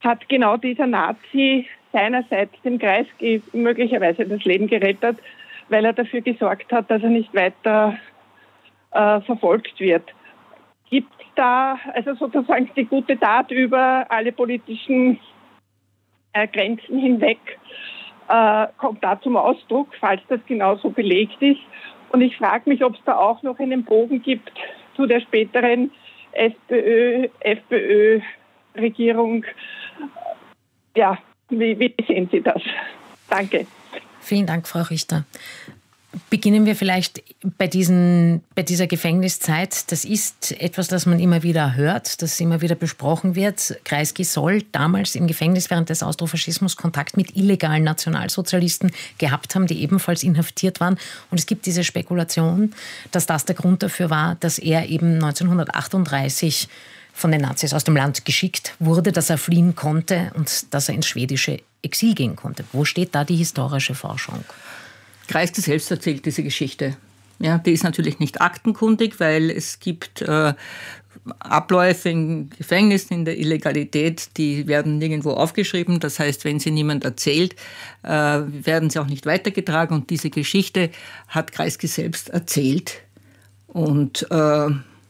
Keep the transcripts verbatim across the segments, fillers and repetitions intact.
hat genau dieser Nazi seinerseits dem Kreisky möglicherweise das Leben gerettet, weil er dafür gesorgt hat, dass er nicht weiter äh, verfolgt wird. Gibt es da also sozusagen die gute Tat über alle politischen äh, Grenzen hinweg, äh, kommt da zum Ausdruck, falls das genauso belegt ist? Und ich frage mich, ob es da auch noch einen Bogen gibt zu der späteren SPÖ, FPÖ-Regierung. Ja, wie, wie sehen Sie das? Danke. Vielen Dank, Frau Richter. Beginnen wir vielleicht bei, diesen, bei dieser Gefängniszeit. Das ist etwas, das man immer wieder hört, das immer wieder besprochen wird. Kreisky soll damals im Gefängnis während des Austrofaschismus Kontakt mit illegalen Nationalsozialisten gehabt haben, die ebenfalls inhaftiert waren. Und es gibt diese Spekulation, dass das der Grund dafür war, dass er eben neunzehnhundertachtunddreißig von den Nazis aus dem Land geschickt wurde, dass er fliehen konnte und dass er ins schwedische Exil gehen konnte. Wo steht da die historische Forschung? Kreisky selbst erzählt diese Geschichte. Ja, die ist natürlich nicht aktenkundig, weil es gibt äh, Abläufe in Gefängnissen, in der Illegalität, die werden nirgendwo aufgeschrieben. Das heißt, wenn sie niemand erzählt, äh, werden sie auch nicht weitergetragen. Und diese Geschichte hat Kreisky selbst erzählt. Und äh,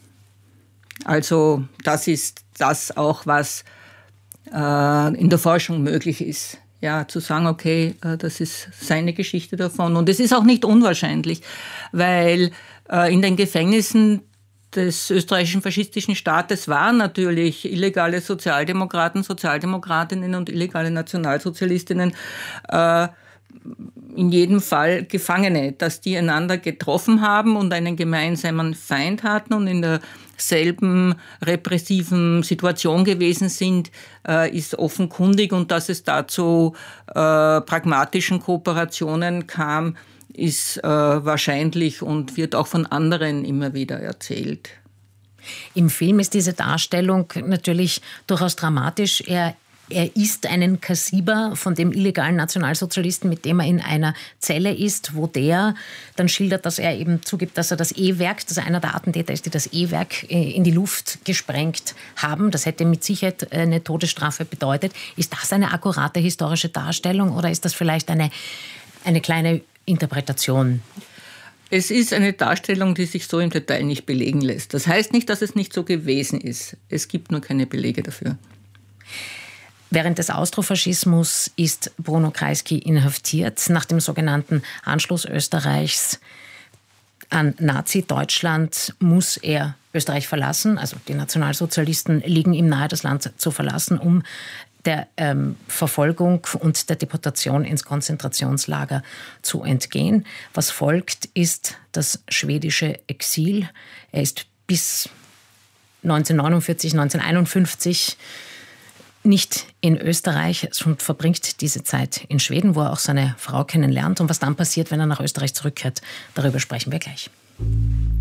also das ist das auch, was äh, in der Forschung möglich ist. Ja, zu sagen, okay, das ist seine Geschichte davon. Und es ist auch nicht unwahrscheinlich, weil äh, in den Gefängnissen des österreichischen faschistischen Staates waren natürlich illegale Sozialdemokraten, Sozialdemokratinnen und illegale Nationalsozialistinnen äh, in jedem Fall Gefangene, dass die einander getroffen haben und einen gemeinsamen Feind hatten und in derselben repressiven Situation gewesen sind, äh, ist offenkundig. Und dass es dazu äh, pragmatischen Kooperationen kam, ist äh, wahrscheinlich und wird auch von anderen immer wieder erzählt. Im Film ist diese Darstellung natürlich durchaus dramatisch. Er Er ist einen Kassiber von dem illegalen Nationalsozialisten, mit dem er in einer Zelle ist, wo der dann schildert, dass er eben zugibt, dass er das E-Werk, dass er einer der Attentäter ist, die das E-Werk in die Luft gesprengt haben. Das hätte mit Sicherheit eine Todesstrafe bedeutet. Ist das eine akkurate historische Darstellung oder ist das vielleicht eine, eine kleine Interpretation? Es ist eine Darstellung, die sich so im Detail nicht belegen lässt. Das heißt nicht, dass es nicht so gewesen ist. Es gibt nur keine Belege dafür. Während des Austrofaschismus ist Bruno Kreisky inhaftiert. Nach dem sogenannten Anschluss Österreichs an Nazi-Deutschland muss er Österreich verlassen. Also die Nationalsozialisten liegen ihm nahe, das Land zu verlassen, um der ähm, Verfolgung und der Deportation ins Konzentrationslager zu entgehen. Was folgt, ist das schwedische Exil. Er ist bis neunzehnhundertneunundvierzig, neunzehnhunderteinundfünfzig nicht in Österreich und verbringt diese Zeit in Schweden, wo er auch seine Frau kennenlernt. Und was dann passiert, wenn er nach Österreich zurückkehrt, darüber sprechen wir gleich.